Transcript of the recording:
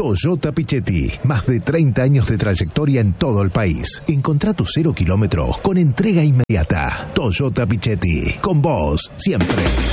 Toyota Pichetti, más de 30 años de trayectoria en todo el país. Encontrá tu 0 kilómetros con entrega inmediata. Toyota Pichetti, con vos siempre.